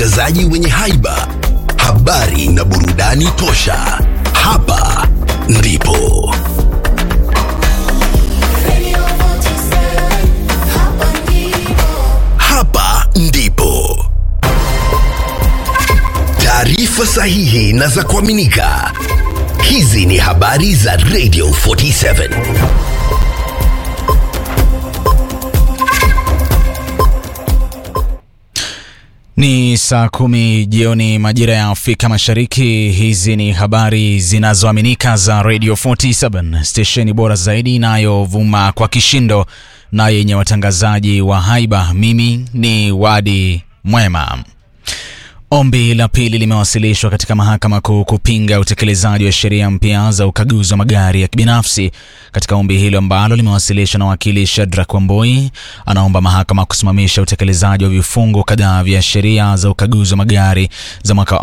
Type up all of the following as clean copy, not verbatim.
watangazaji wenye haiba, habari na burudani tosha. Hapa ndipo taarifa sahihi na za kuaminika. Hizi ni habari za Radio 47. Ni saa 10 jioni majira ya Afrika Mashariki. Hizi ni habari zinazoaminika za Radio 47, stesheni bora zaidi inayovuma kwa kishindo na yenye watangazaji wa haiba. Mimi ni Wadi Mwema. Ombi la pili limewasilishwa katika mahakama kuu kupinga utekelezaji wa sheria mpya za ukaguzi wa magari ya kibinafsi. Katika ombi hilo ambalo limewasilishwa na wakili Shadrack Wamboi, anaomba mahakama kusimamisha utekelezaji wa vifungu kadhaa vya sheria za ukaguzi wa magari za mwaka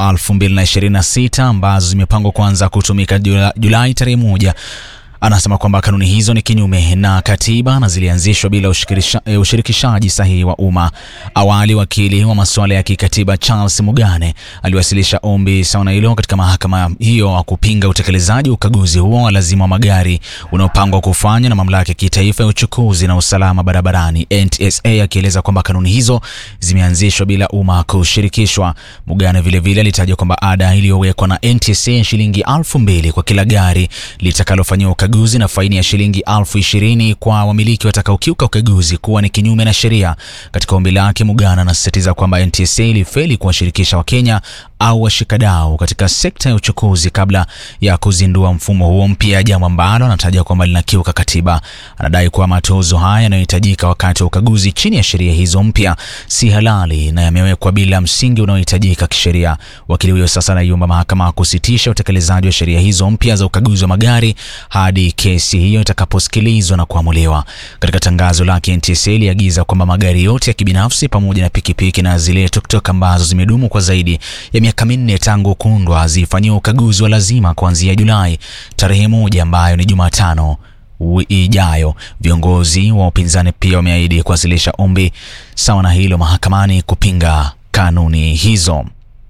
2026 ambazo zimepangwa kuanza kutumika Julai tarehe 1. Anasema kwamba kanuni hizo ni kinyume na katiba na zilianzishwa bila ushirikishaji sahihi wa umma. Awali wakili wa masuala ya kikatiba Charles Mugane aliwasilisha ombi sawa na hilo katika mahakama hiyo wa kupinga utekelezaji wa ukaguzi huo wa lazima wa magari unaopangwa kufanywa na mamlaka ya kitaifa ya uchukuzi na usalama barabarani NTSA, akieleza kwamba kanuni hizo zimeanzishwa bila umma kushirikishwa. Mugane vile vile alitaja kwamba ada iliyowekwa na NTSA shilingi 2,000 kwa kila gari litakalofanywa ukaguzi na faini ya shilingi 20,000 kwa wamiliki watakaokiuka ukaguzi kuwa ni kinyume na sheria. Katika ombi lake, Mugana anasisitiza kwamba NTSA ilifeli kuwashirikisha Wakenya au washikadau katika sekta ya uchukuzi kabla ya kuzindua mfumo huo mpya, jambo ambalo anataja kwamba linakiuka katiba. Anadai kuwa matozo haya yanayohitajika wakati wa ukaguzi chini ya sheria hizo mpya si halali na yamewekwa bila msingi unaohitajika kisheria. Wakili huyo sasa anaiomba mahakama kusitisha utekelezaji wa sheria hizo mpya za ukaguzi wa magari hadi kesi hiyo itakaposikilizwa na kuamuliwa. Katika tangazo lake, NTSA iliagiza kwamba magari yote ya kibinafsi pamoja na pikipiki na zile tuktuk ambazo zimedumu kwa zaidi ya miaka 4 tangu kuundwa zifanyiwe ukaguzi wa lazima kuanzia Julai tarehe 1 ambayo ni Jumatano ijayo. Viongozi wa upinzani pia wameahidi kuwasilisha ombi sawa na hilo mahakamani kupinga kanuni hizo.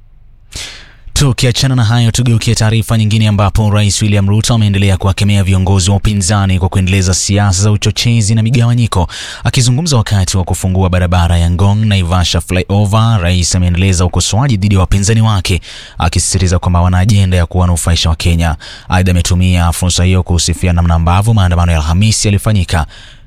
Tukiachana na hayo, tugeukie taarifa nyingine ambapo Rais William Ruto ameendelea kuwakemea viongozi wa upinzani kwa kuendeleza siasa za uchochezi na migawanyiko. Akizungumza wakati wa kufungua barabara ya Ngong Naivasha flyover, Rais ameendeleza ukosoaji dhidi ya wapinzani wake, akisisitiza kwamba wana ajenda ya kuwanufaisha Wakenya. Aidha, ametumia fursa hiyo kusifia namna ambavyo maandamano ya Alhamisi yalifanyika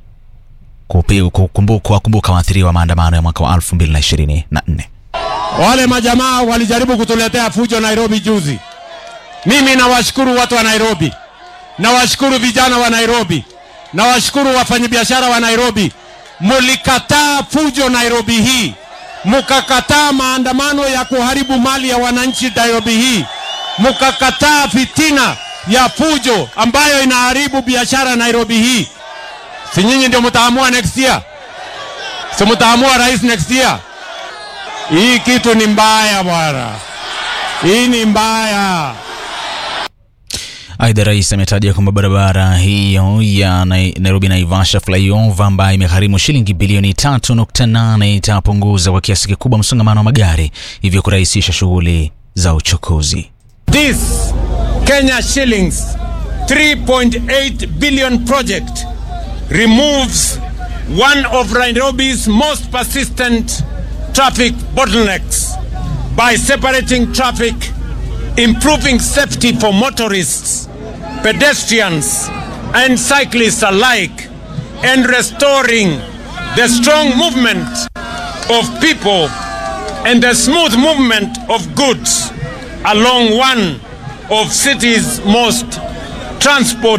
kukumbuka waathiriwa maandamano ya mwaka wa 2024. Wale majamaa walijaribu kutuletea fujo Nairobi juzi. Mimi nawashukuru watu wa Nairobi, nawashukuru vijana wa Nairobi, nawashukuru wafanyabiashara wa Nairobi. Mulikataa fujo Nairobi hii, mukakataa maandamano ya kuharibu mali ya wananchi Nairobi hii, mukakataa fitina ya fujo ambayo inaharibu biashara Nairobi hii. Si nyinyi ndio mtaamua next year? Si mtaamua rais next year? Hii kitu ni mbaya bwana. Hii ni mbaya. Aidha, Rais ametaja kwamba barabara hiyo ya Nairobi Naivasha flyover ambayo imegharimu shilingi bilioni 3.8 itapunguza kwa kiasi kikubwa msongamano wa magari, hivyo kurahisisha shughuli za uchukuzi. This Kenya shillings 3.8 billion project removes one of Nairobi's most persistent traffic bottlenecks by separating traffic, improving safety for motorists, pedestrians and cyclists alike, and restoring the strong movement of people and the smooth movement of goods along one of city's most transport